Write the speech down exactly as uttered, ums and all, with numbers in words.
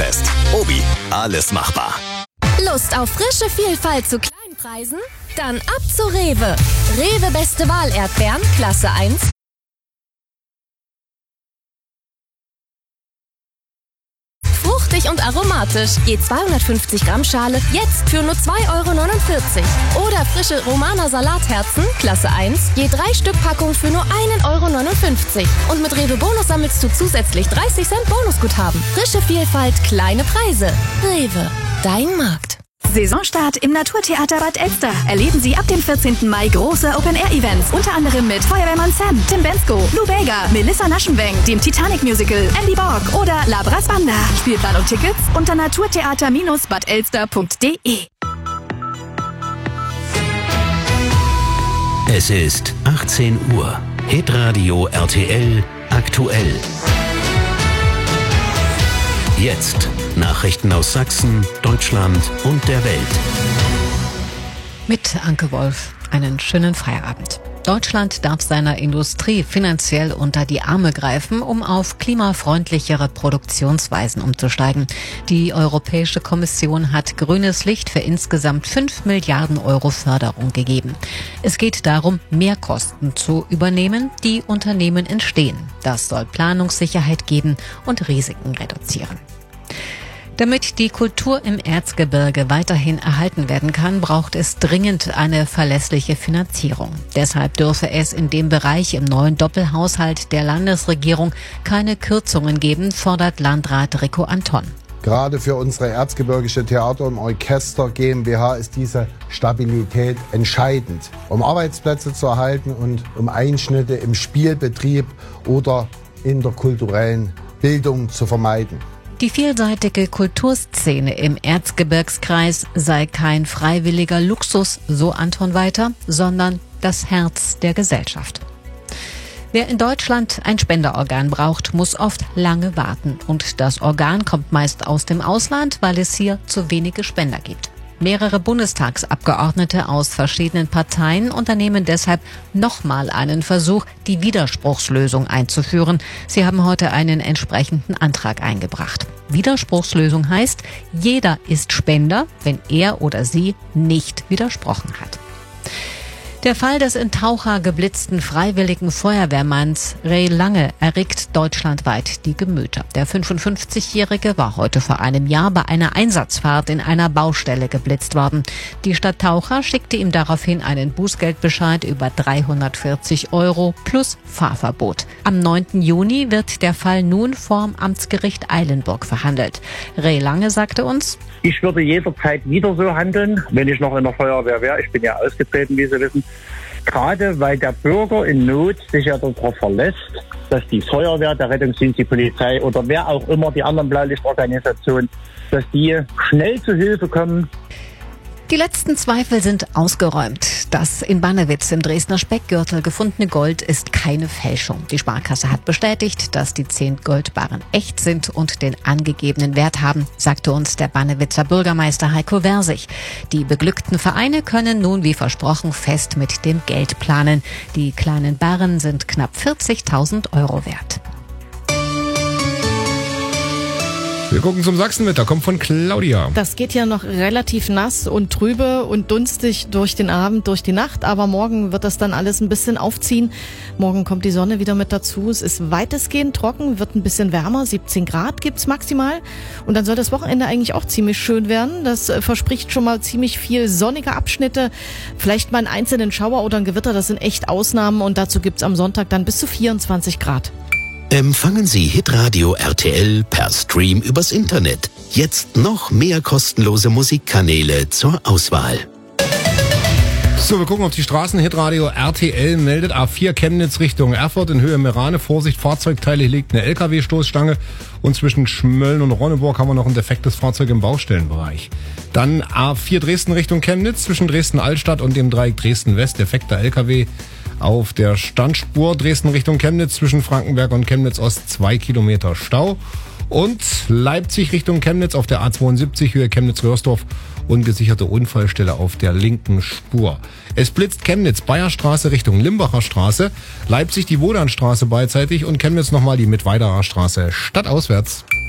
Weihnachtsfest. Obi, alles machbar. Lust auf frische Vielfalt zu kleinen Preisen? Dann ab zu Rewe. Rewe Beste Wahl Erdbeeren, Klasse eins. Fruchtig und aromatisch. Je zweihundertfünfzig Gramm Schale jetzt für nur zwei Euro neunundvierzig. Oder frische Romaner Salatherzen, Klasse eins. Je drei Stück Packung für nur einen Euro neunundfünfzig. Und mit Rewe Bonus sammelst du zusätzlich dreißig Cent Bonusguthaben. Frische Vielfalt, kleine Preise. Rewe, dein Markt. Saisonstart im Naturtheater Bad Elster. Erleben Sie ab dem vierzehnten Mai große Open-Air-Events. Unter anderem mit Feuerwehrmann Sam, Tim Bensko, Lou Bega, Melissa Naschenweng, dem Titanic-Musical, Andy Borg oder Labras Banda. Spielplan und Tickets unter naturtheater Bindestrich bad elster punkt de. Es ist achtzehn Uhr. Hitradio R T L aktuell. Jetzt Nachrichten aus Sachsen, Deutschland und der Welt. Mit Anke Wolf einen schönen Feierabend. Deutschland darf seiner Industrie finanziell unter die Arme greifen, um auf klimafreundlichere Produktionsweisen umzusteigen. Die Europäische Kommission hat grünes Licht für insgesamt fünf Milliarden Euro Förderung gegeben. Es geht darum, Mehrkosten zu übernehmen, die Unternehmen entstehen. Das soll Planungssicherheit geben und Risiken reduzieren. Damit die Kultur im Erzgebirge weiterhin erhalten werden kann, braucht es dringend eine verlässliche Finanzierung. Deshalb dürfe es in dem Bereich im neuen Doppelhaushalt der Landesregierung keine Kürzungen geben, fordert Landrat Rico Anton. Gerade für unsere Erzgebirgische Theater- und Orchester GmbH ist diese Stabilität entscheidend, um Arbeitsplätze zu erhalten und um Einschnitte im Spielbetrieb oder in der kulturellen Bildung zu vermeiden. Die vielseitige Kulturszene im Erzgebirgskreis sei kein freiwilliger Luxus, so Anton weiter, sondern das Herz der Gesellschaft. Wer in Deutschland ein Spenderorgan braucht, muss oft lange warten. Und das Organ kommt meist aus dem Ausland, weil es hier zu wenige Spender gibt. Mehrere Bundestagsabgeordnete aus verschiedenen Parteien unternehmen deshalb nochmal einen Versuch, die Widerspruchslösung einzuführen. Sie haben heute einen entsprechenden Antrag eingebracht. Widerspruchslösung heißt, jeder ist Spender, wenn er oder sie nicht widersprochen hat. Der Fall des in Taucha geblitzten freiwilligen Feuerwehrmanns Ray Lange erregt deutschlandweit die Gemüter. Der fünfundfünfzigjährige war heute vor einem Jahr bei einer Einsatzfahrt in einer Baustelle geblitzt worden. Die Stadt Taucha schickte ihm daraufhin einen Bußgeldbescheid über dreihundertvierzig Euro plus Fahrverbot. Am neunten Juni wird der Fall nun vorm Amtsgericht Eilenburg verhandelt. Ray Lange sagte uns: Ich würde jederzeit wieder so handeln, wenn ich noch in der Feuerwehr wäre. Ich bin ja ausgetreten, wie Sie wissen. Gerade weil der Bürger in Not sich ja darauf verlässt, dass die Feuerwehr, der Rettungsdienst, die Polizei oder wer auch immer, die anderen Blaulichtorganisationen, dass die schnell zu Hilfe kommen. Die letzten Zweifel sind ausgeräumt. Das in Bannewitz im Dresdner Speckgürtel gefundene Gold ist keine Fälschung. Die Sparkasse hat bestätigt, dass die zehn Goldbarren echt sind und den angegebenen Wert haben, sagte uns der Bannewitzer Bürgermeister Heiko Versich. Die beglückten Vereine können nun wie versprochen fest mit dem Geld planen. Die kleinen Barren sind knapp vierzigtausend Euro wert. Wir gucken zum Sachsenwetter, kommt von Claudia. Das geht ja noch relativ nass und trübe und dunstig durch den Abend, durch die Nacht. Aber morgen wird das dann alles ein bisschen aufziehen. Morgen kommt die Sonne wieder mit dazu. Es ist weitestgehend trocken, wird ein bisschen wärmer. siebzehn Grad gibt's maximal. Und dann soll das Wochenende eigentlich auch ziemlich schön werden. Das verspricht schon mal ziemlich viel sonnige Abschnitte. Vielleicht mal einen einzelnen Schauer oder ein Gewitter. Das sind echt Ausnahmen. Und dazu gibt's am Sonntag dann bis zu vierundzwanzig Grad. Empfangen Sie Hitradio R T L per Stream übers Internet. Jetzt noch mehr kostenlose Musikkanäle zur Auswahl. So, wir gucken auf die Straßen. Hitradio R T L meldet A vier Chemnitz Richtung Erfurt in Höhe Merane. Vorsicht, Fahrzeugteile, hier liegt eine L K W-Stoßstange. Und zwischen Schmölln und Ronneburg haben wir noch ein defektes Fahrzeug im Baustellenbereich. Dann A vier Dresden Richtung Chemnitz zwischen Dresden-Altstadt und dem Dreieck Dresden-West. Defekter L K W auf der Standspur. Dresden Richtung Chemnitz zwischen Frankenberg und Chemnitz-Ost zwei Kilometer Stau. Und Leipzig Richtung Chemnitz auf der A zweiundsiebzig Höhe Chemnitz-Röhrsdorf. Ungesicherte Unfallstelle auf der linken Spur. Es blitzt Chemnitz, Bayerstraße Richtung Limbacher Straße, Leipzig die Wodanstraße beidseitig und Chemnitz nochmal die Mittweiderer Straße stadtauswärts.